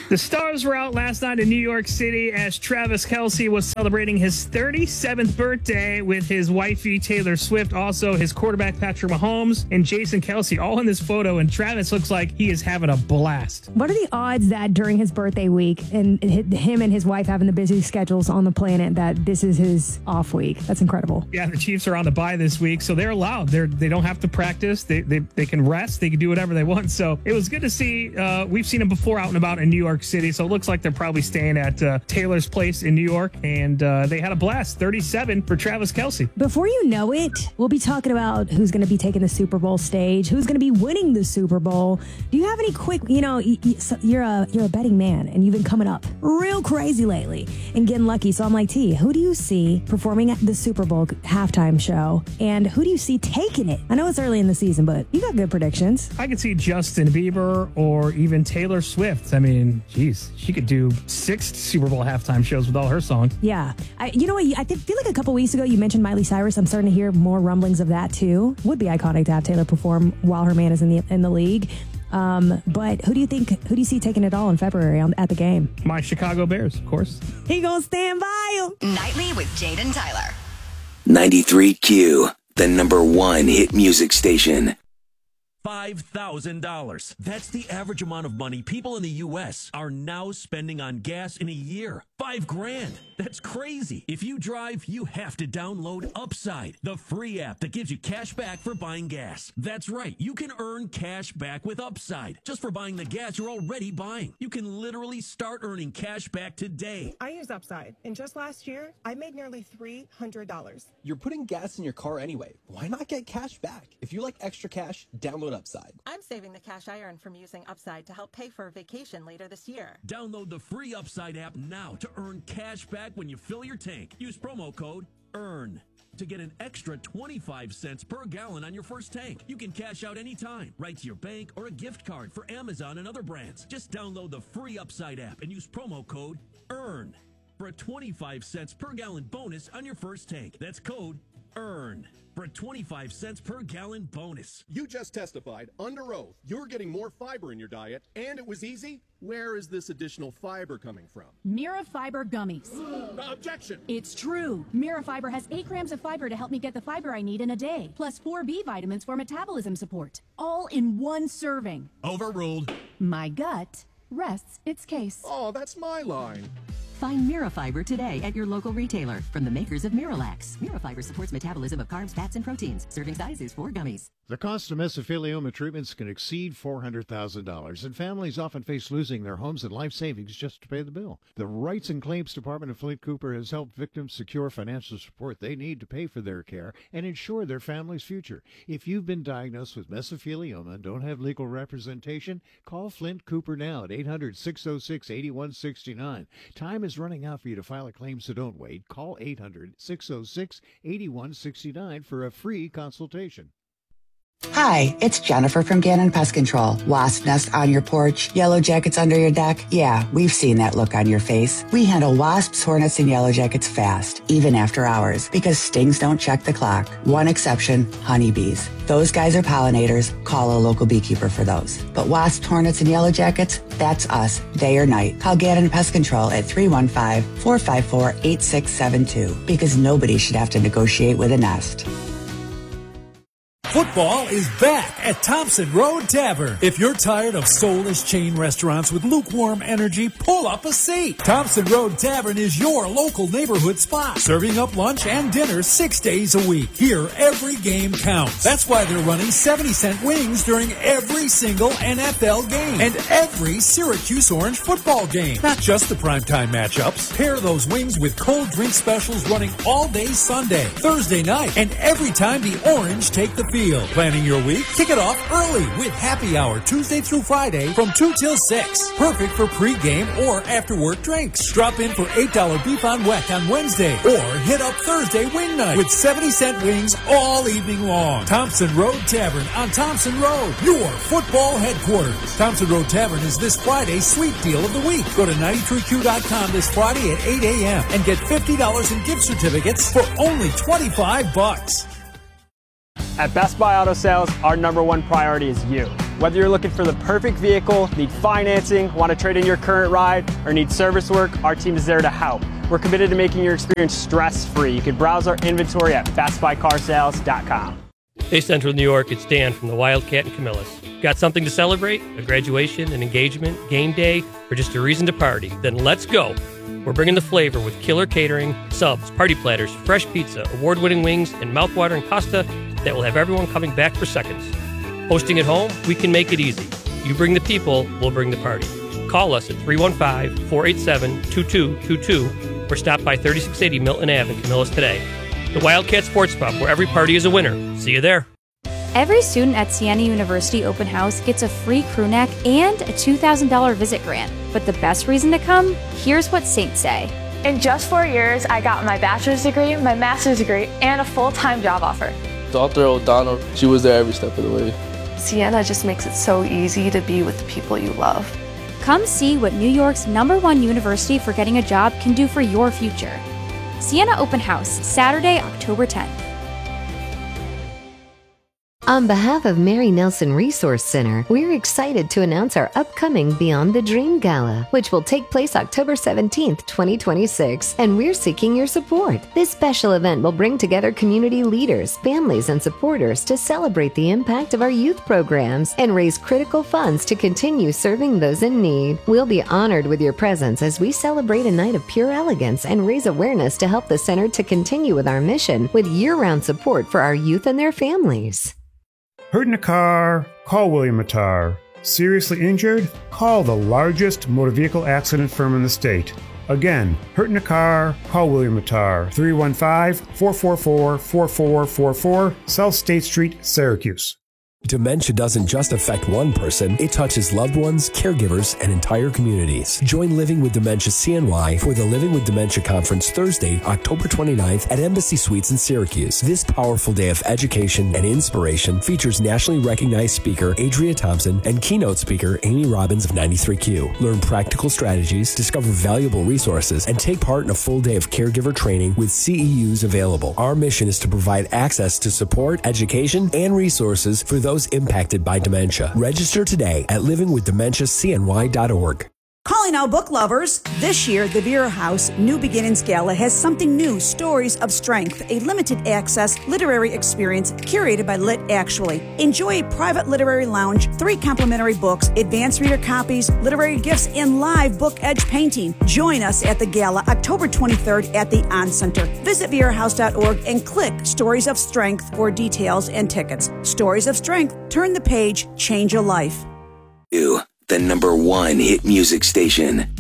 The stars were out last night in New York City as Travis Kelce was celebrating his 37th birthday with his wifey, Taylor Swift, also his quarterback, Patrick Mahomes, and Jason Kelce, all in this photo, and Travis looks like he is having a blast. What are the odds that during his birthday week, and him and his wife having the busy schedules on the planet, that this is his off week? That's incredible. Yeah, the Chiefs are on the bye this week, so they're allowed. They don't have to practice. They can rest. They can do whatever they want. So it was good to see. We've seen them before out and about in New York City, so it looks like they're probably staying at Taylor's place in New York, and they had a blast. 37 for Travis Kelce. Before you know it, we'll be talking about who's going to be taking the Super Bowl stage, who's going to be winning the Super Bowl. Do you have any quick, you're a betting man, and you've been coming up real crazy lately and getting lucky. So I'm like, T, who do you see performing at the Super Bowl halftime show, and who do you see taking it? I know it's early in the season, but you got good predictions. I could see Justin Bieber or even Taylor Swift. I mean, geez, she could do 6 Super Bowl halftime shows with all her songs. Yeah. I feel like a couple weeks ago you mentioned Miley Cyrus. I'm starting to hear more rumblings of that too. Would be iconic to have Taylor perform while her man is in the league. But who do you see taking it all in February at the game? My Chicago Bears, of course. He gonna stand by him. Nightly with Jade and Tyler. 93Q, the number one hit music station. $5,000. That's the average amount of money people in the U.S. are now spending on gas in a year. $5,000. That's crazy. If you drive, you have to download Upside, the free app that gives you cash back for buying gas. That's right. You can earn cash back with Upside just for buying the gas you're already buying. You can literally start earning cash back today. I use Upside, and just last year, I made nearly $300. You're putting gas in your car anyway. Why not get cash back? If you like extra cash, download Upside. I'm saving the cash I earn from using Upside to help pay for a vacation later this year. Download the free Upside app now to earn cash back when you fill your tank. Use promo code EARN to get an extra 25 cents per gallon on your first tank. You can cash out anytime, right to your bank or a gift card for Amazon and other brands. Just download the free Upside app and use promo code EARN for a 25 cents per gallon bonus on your first tank. That's code EARN for a 25 cents per gallon bonus. You just testified under oath you're getting more fiber in your diet, and it was easy. Where is this additional fiber coming from? Mirafiber gummies. Objection! It's true. Mirafiber has 8 grams of fiber to help me get the fiber I need in a day, plus 4 B vitamins for metabolism support, all in one serving. Overruled. My gut rests its case. Oh, that's my line. Find Mirafiber today at your local retailer from the makers of Miralax. Mirafiber supports metabolism of carbs, fats, and proteins. Serving size is 4 gummies. The cost of mesothelioma treatments can exceed $400,000, and families often face losing their homes and life savings just to pay the bill. The Rights and Claims Department of Flint Cooper has helped victims secure financial support they need to pay for their care and ensure their family's future. If you've been diagnosed with mesothelioma and don't have legal representation, call Flint Cooper now at 800-606-8169. Time is running out for you to file a claim, so don't wait. Call 800-606-8169 for a free consultation. Hi, it's Jennifer from Gannon Pest Control. Wasp nest on your porch, yellow jackets under your deck. Yeah, we've seen that look on your face. We handle wasps, hornets, and yellow jackets fast, even after hours, because stings don't check the clock. One exception, honeybees. Those guys are pollinators. Call a local beekeeper for those. But wasps, hornets, and yellow jackets, that's us, day or night. Call Gannon Pest Control at 315-454-8672, because nobody should have to negotiate with a nest. Football is back at Thompson Road Tavern. If you're tired of soulless chain restaurants with lukewarm energy, pull up a seat. Thompson Road Tavern is your local neighborhood spot, serving up lunch and dinner 6 days a week. Here, every game counts. That's why they're running 70-cent wings during every single NFL game and every Syracuse Orange football game. Not just the primetime matchups. Pair those wings with cold drink specials running all day Sunday, Thursday night, and every time the Orange take the field. Planning your week? Kick it off early with happy hour Tuesday through Friday from 2 till 6. Perfect for pre-game or after-work drinks. Drop in for $8 beef on weck on Wednesday or hit up Thursday wing night with 70-cent wings all evening long. Thompson Road Tavern on Thompson Road, your football headquarters. Thompson Road Tavern is this Friday's sweet deal of the week. Go to 93Q.com this Friday at 8 a.m. and get $50 in gift certificates for only $25. At Best Buy Auto Sales, our #1 priority is you. Whether you're looking for the perfect vehicle, need financing, want to trade in your current ride, or need service work, our team is there to help. We're committed to making your experience stress-free. You can browse our inventory at bestbuycarsales.com. Hey, Central New York, it's Dan from the Wildcat in Camillus. Got something to celebrate? A graduation, an engagement, game day, or just a reason to party? Then let's go. We're bringing the flavor with killer catering, subs, party platters, fresh pizza, award-winning wings, and mouth-watering pasta that will have everyone coming back for seconds. Hosting at home? We can make it easy. You bring the people, we'll bring the party. Call us at 315-487-2222 or stop by 3680 Milton Ave in Camillus today. The Wildcat Sports Pub, where every party is a winner. See you there. Every student at Siena University Open House gets a free crew neck and a $2,000 visit grant. But the best reason to come? Here's what Saints say. In just 4 years, I got my bachelor's degree, my master's degree, and a full-time job offer. Dr. O'Donnell, she was there every step of the way. Siena just makes it so easy to be with the people you love. Come see what New York's #1 university for getting a job can do for your future. Siena Open House, Saturday, October 10th. On behalf of Mary Nelson Resource Center, we're excited to announce our upcoming Beyond the Dream Gala, which will take place October 17th, 2026, and we're seeking your support. This special event will bring together community leaders, families, and supporters to celebrate the impact of our youth programs and raise critical funds to continue serving those in need. We'll be honored with your presence as we celebrate a night of pure elegance and raise awareness to help the center to continue with our mission with year-round support for our youth and their families. Hurt in a car? Call William Mattar. Seriously injured? Call the largest motor vehicle accident firm in the state. Again, hurt in a car? Call William Mattar. 315-444-4444, South State Street, Syracuse. Dementia doesn't just affect one person, it touches loved ones, caregivers, and entire communities. Join Living with Dementia CNY for the Living with Dementia Conference Thursday, October 29th at Embassy Suites in Syracuse. This powerful day of education and inspiration features nationally recognized speaker Adria Thompson and keynote speaker Amy Robbins of 93Q. Learn practical strategies, discover valuable resources, and take part in a full day of caregiver training with CEUs available. Our mission is to provide access to support, education, and resources for those impacted by dementia. Register today at livingwithdementiacny.org. Calling all book lovers. This year, the Vera House New Beginnings Gala has something new, Stories of Strength, a limited access literary experience curated by Lit Actually. Enjoy a private literary lounge, 3 complimentary books, advanced reader copies, literary gifts, and live book edge painting. Join us at the gala October 23rd at the On Center. Visit verahouse.org and click Stories of Strength for details and tickets. Stories of Strength. Turn the page, change a life. The #1 hit music station.